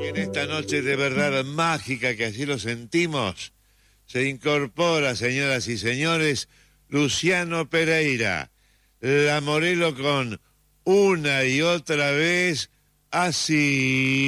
En esta noche de verdad mágica, que así lo sentimos, se incorpora, señoras y señores, Luciano Pereira, la Morelo con Una y Otra Vez Así.